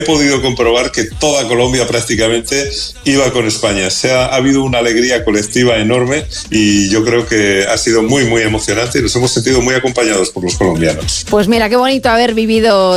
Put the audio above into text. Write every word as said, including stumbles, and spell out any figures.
he podido comprobar que toda Colombia prácticamente iba con España. Se ha, ha habido una alegría colectiva enorme y yo creo que ha sido muy, muy emocionante y nos hemos sentido muy acompañados por los colombianos. Pues mira, qué bonito haber vivido